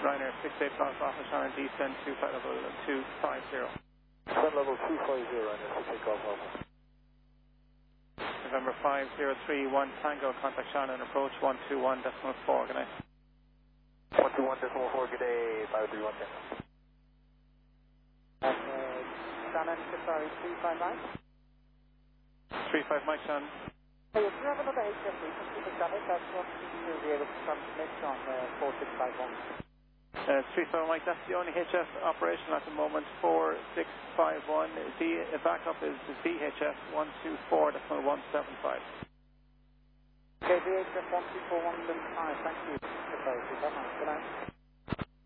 Ryanair 68 Golf Alpha Shannon, descend to flight level 250. Flight level 250, Ryanair 68 Golf Alpha. November 5031 Tango, contact Shannon, approach 121.4, good night. 121.4, good day, 531 Tango. Shannon, sorry, 359? 35 Mike Shannon. Hey, if you have another HF frequency for Shannon, that's what you'll be able to transmit on 4651. 35 Mike, that's the only HF operation at the moment, 4651. The backup is the VHF 124, that's 175. Okay, VHF 124, 175, thank you. Good night.